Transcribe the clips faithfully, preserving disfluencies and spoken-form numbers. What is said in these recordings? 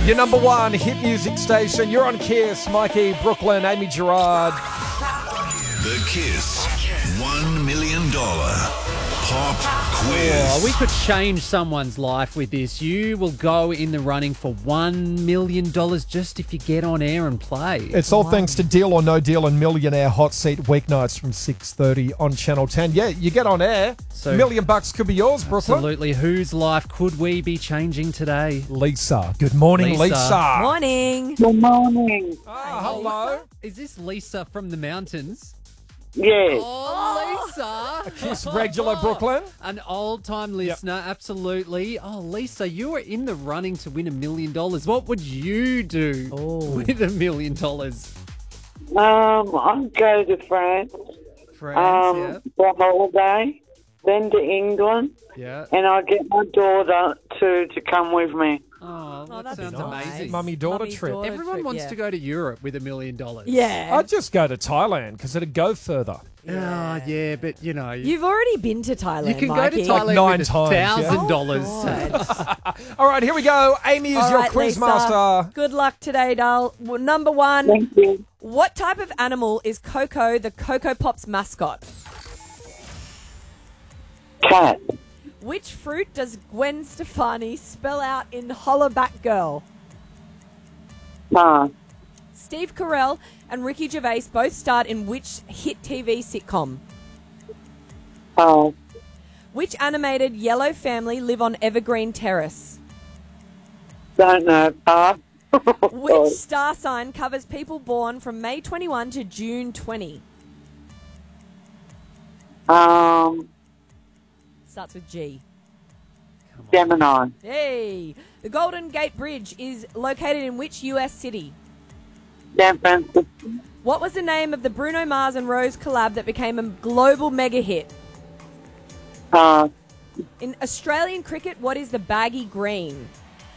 Your number one hit music station. You're on Kiss. Mikey, Brooklyn, Amy Gerard. The Kiss one million dollars Pop Quiz. Oh, we could change someone's life with this. You will go in the running for one million dollars just if you get on air and play. It's all thanks to Deal or No Deal and Millionaire Hot Seat weeknights from six thirty on Channel ten. Yeah, you get on air. So- million bucks could be yours, Brooklyn. Absolutely. Whose life could we be changing today? Lisa. Good morning, Lisa. Lisa. Morning. Good morning. Ah, hello. Is this Lisa from the mountains? Yes. Oh, Lisa. Kiss regular, Brooklyn. An old-time listener, absolutely. Oh, Lisa, you are in the running to win a million dollars. What would you do with a million dollars? Um, I'd go to France France, um, for a holiday, then to England, yeah. Yeah. and I'd get my daughter to to come with me. Oh, that that's sounds nice. amazing. Mummy-daughter Mummy trip. daughter Everyone trip, wants yeah. to go to Europe with a million dollars. Yeah. I'd just go to Thailand because it'd go further. Oh, yeah, but you know, You've already been to Thailand, you can Mikey. go to Thailand nine with times, yeah. thousand dollars. God. All right, here we go. Amy is All your right, quiz Lisa. master. Good luck today, doll. Well, number one, Thank you. what type of animal is Coco, the Coco Pops mascot? Cat. Which fruit does Gwen Stefani spell out in Hollaback Girl? Pass. Steve Carell and Ricky Gervais both starred in which hit T V sitcom? Pass. Which animated yellow family live on Evergreen Terrace? Don't know. Pass. Which star sign covers people born from May twenty-first to June twentieth? Um, Starts with G. Gemini. Hey! The Golden Gate Bridge is located in which U S city? San Francisco. What was the name of the Bruno Mars and Rose collab that became a global mega hit? Pass. In Australian cricket, what is the baggy green?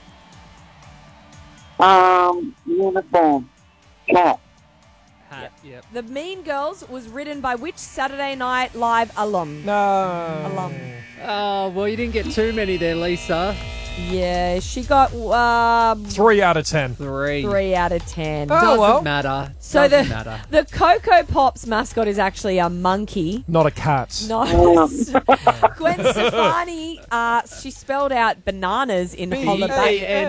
Um, uniform. Cat. Hat, yep. The Mean Girls was written by which Saturday Night Live alum? No. Alum. Oh, well, you didn't get too many there, Lisa. Yeah, she got um, Three out of ten. Three. three out of ten. Oh, Doesn't well. matter. So Doesn't the matter. the Coco Pops mascot is actually a monkey. Not a cat. Nice. Gwen Stefani, uh, she spelled out bananas in B Hollaback. A N